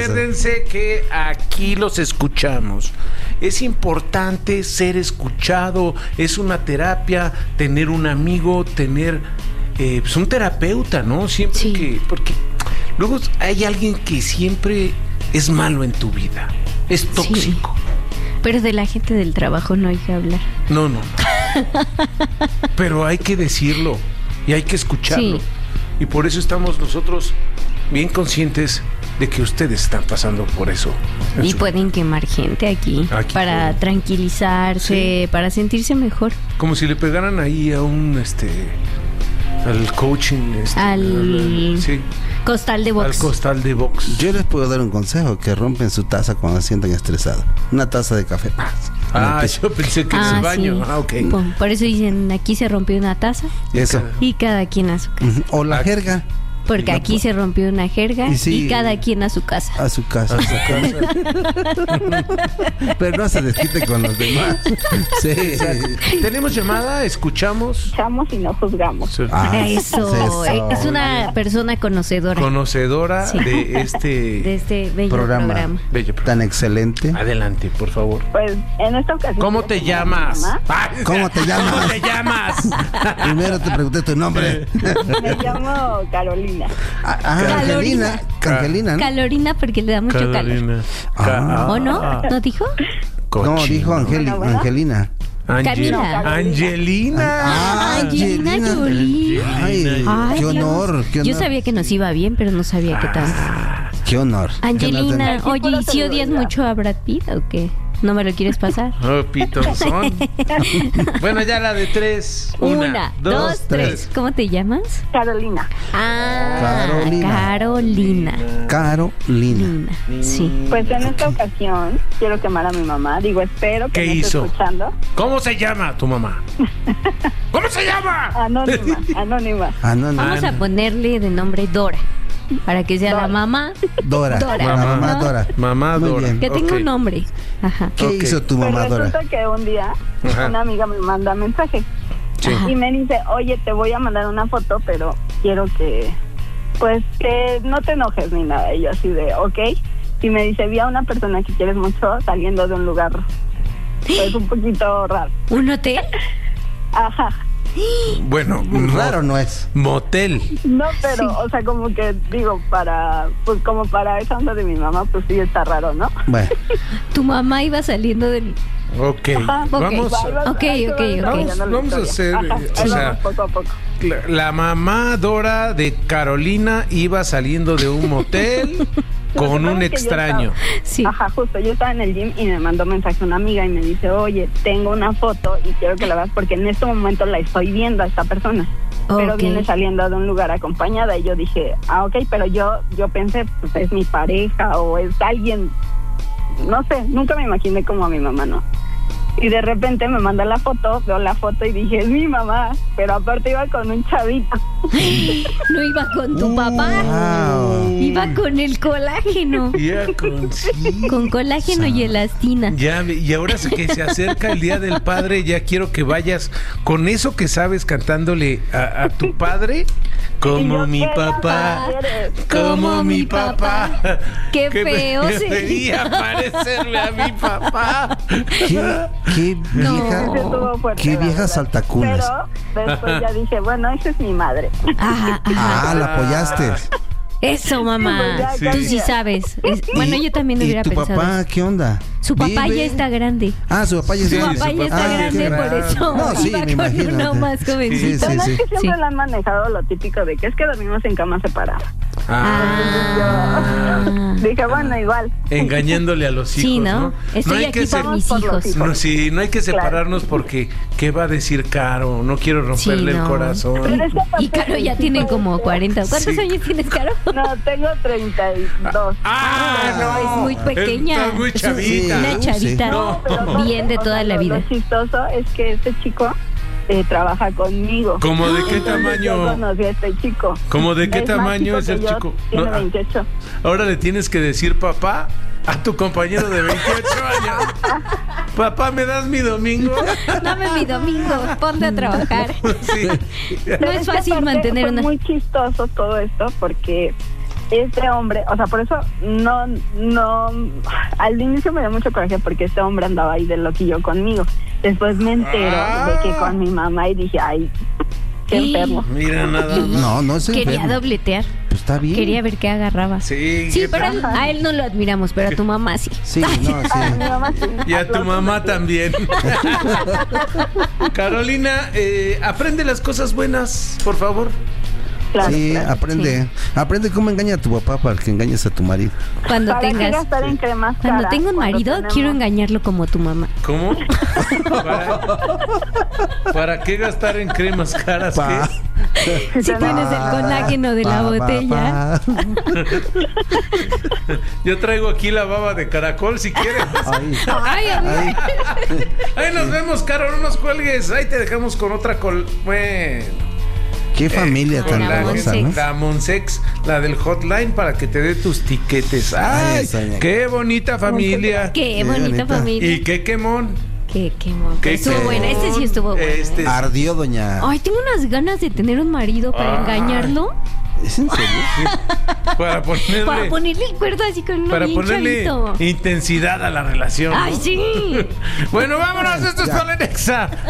acuérdense que aquí los escuchamos. Es importante ser escuchado, es una terapia, tener un amigo, tener pues un terapeuta, ¿no? Siempre Sí. porque luego hay alguien que siempre es malo en tu vida, es tóxico. Sí. Pero de la gente del trabajo no hay que hablar. No. Pero hay que decirlo y hay que escucharlo. Sí. Y por eso estamos nosotros bien conscientes de que ustedes están pasando por eso. Y pueden quemar gente aquí para pueden. tranquilizarse, Sí. para sentirse mejor. Como si le pegaran ahí a un al coaching sí, Costal de al box. costal de box. Yo les puedo dar un consejo, que rompen su taza cuando se sientan estresados. Una taza de café. Yo pensé que en el baño. Sí. Ok. Por eso dicen, aquí se rompió una taza Eso. y cada quien a su casa. Ujú. O la jerga. Porque aquí se rompió una jerga Y sí. y cada quien a su casa. A su casa. Pero no se desquite con los demás. Sí. ¿Tenemos llamada? ¿Escuchamos? Escuchamos y no juzgamos. Eso. Es una persona conocedora Conocedora Sí. de este de este bello Programa. programa. bello programa. Tan excelente. Adelante, por favor. Pues en esta ocasión. ¿Cómo te llamas? ¿Cómo te llamas? ¿Cómo te llamas? Primero te pregunté tu nombre. Me llamo Carolina. Angelina. Angelina, ¿no? Calorina porque le da mucho calor. Carolina. ¿O no? ¿No dijo? No, dijo Bueno. Angelina. Camila. Angelina. Angelina Jolie. Ay, Ay, qué Dios. honor. Qué honor. Yo sabía que nos iba bien, pero no sabía qué tanto. Qué honor. Angelina, Aquí oye, puro ¿y si odias celebridad. mucho a Brad Pitt o qué? ¿No me lo quieres pasar? Oh, pitonzón. Bueno, ya la de 3. Una, dos, tres. ¿Cómo te llamas? Carolina. Carolina. Carolina. Lina. Sí. Pues en esta ocasión quiero quemar a mi mamá. Digo, espero que ¿Qué me esté hizo? escuchando. ¿Cómo se llama tu mamá? ¿Cómo se llama? Anónima. Vamos a ponerle de nombre Dora. Para que sea la mamá. Dora. Dora. La mamá Dora. Mamá Muy Dora. bien. Que tenga Ok. un nombre. Ajá. ¿Qué Ok. hizo tu Pues mamá Dora? resulta que un día Ajá. una amiga me manda mensaje Sí. y me dice, oye, te voy a mandar una foto, pero quiero que, pues, que no te enojes ni nada. Y yo así de, ok. Y me dice, vi a una persona que quieres mucho saliendo de un lugar, pues, un poquito raro. ¿Un hotel? Ajá. Bueno, Raro no es. motel. No, pero, o sea, como que digo, pues como para esa onda de mi mamá, pues sí está raro, ¿no? Bueno, Tu mamá iba saliendo del... Ok. Ajá. Vamos, Ok. Vamos a hacer, o sea, poco a poco. la mamá Dora de Carolina iba saliendo de un motel con Lo un que pasa es que yo extraño. Sí. Ajá, justo, yo estaba en el gym y me mandó mensaje una amiga y me dice, oye, tengo una foto y quiero que la veas porque en este momento la estoy viendo a esta persona. Pero Ok. viene saliendo de un lugar acompañada y yo dije, ok, pero yo pensé, pues es mi pareja o es alguien, no sé, nunca me imaginé como a mi mamá, ¿no? Y de repente me manda la foto, veo la foto y dije, es mi mamá, pero aparte iba con un chavito. No iba con tu papá. wow. Iba con el colágeno. Ya Con colágeno y elastina. Ya, y ahora que se acerca el Día del Padre, ya quiero que vayas con eso que sabes cantándole a tu padre, Y como yo, mi ¿qué papá, papá eres? como mi papá. Qué feo sería parecerme a mi papá. Qué vieja. Sí estuvo fuerte, Qué la vieja verdad. saltacunas. Pero después ya dije, bueno, esa es mi madre. Ajá, ajá. Ah, la apoyaste. Eso, mamá. Sí, pues, Tú sí sabes. Bueno, yo también ¿Y hubiera tu pensado. papá eso. qué onda? Su papá ¿Vive? ya está grande. Ah, su papá ya Su está papá ya está Ah, grande, qué por eso No, sí, iba me con imagino. uno más jovencito. Sí, Bueno, sí. es que siempre Sí. le han manejado lo típico de que es que dormimos en cama separada. Ah. Dije, bueno, igual. Engañándole a los hijos, Sí, ¿no? Estoy hay aquí que por mis por los hijos. hijos. No, sí, no hay que separarnos porque ¿qué va a decir Caro? No quiero romperle Sí, el no. corazón. Pero es que aparte Y Caro ya mis tiene hijos- como 40. ¿Cuántos Sí. años tienes, Caro? No, tengo 32. No, es muy pequeña. Está muy chavita. Una chavita No. Pero bien de o toda sea, la vida. Lo chistoso es que este chico trabaja conmigo. ¿Cómo de qué Entonces, Yo tamaño? conocí a este chico. ¿Cómo de qué Es más tamaño chico es que el yo, chico? Tiene No, 28. ahora le tienes que decir papá a tu compañero de 28 años. Papá, ¿me das mi domingo? Dame mi domingo, ponte a trabajar. Sí. No es que fácil aparte mantener fue una... muy chistoso todo esto porque este hombre, o sea, por eso no, al inicio me dio mucho coraje porque este hombre andaba ahí de loquillo conmigo. Después me entero de que con mi mamá y dije, ay, qué enfermo. Mira, nada más. No es Quería enfermo. dobletear. Pues está bien. Quería ver qué agarraba. Sí, Sí, pero a él no lo admiramos, pero a tu mamá sí. Sí, no, sí. Mi mamá sí. Y a tu mamá también. Carolina, aprende las cosas buenas, por favor. Claro, Sí, claro. aprende. Aprende cómo engaña a tu papá para que engañes a tu marido. Cuando ¿Para qué tengas... gastar en cremas Cuando caras tenga un cuando marido, tenemos- quiero engañarlo como tu mamá. ¿Cómo? ¿Para qué gastar en cremas caras? Pa. ¿Qué? Si tienes el colágeno de la botella. Yo traigo aquí la baba de caracol si quieres. Ay, Ay, amigo. Ahí nos vemos, Caro, no nos cuelgues. Ahí te dejamos con otra Bueno, qué familia con tan la hermosa, Monsex. ¿no? La Monsex, la del hotline para que te dé tus tiquetes. Ay, ¡Ay! Sonia. ¡Qué bonita familia! Qué Qué bonita bonita. familia. Y qué quemón. Qué mon. Qué Estuvo quemón. buena. Este sí estuvo bueno. Este sí. Ardió, doña. Ay, tengo unas ganas de tener un marido para Ay. engañarlo. ¿Es en serio? Para ponerle, Para ponerle el cuerdo así con uno para bien ponerle chavito. intensidad a la relación. ¿no? Ay, sí. Bueno, vámonos. Esto es Ya. Polenexa.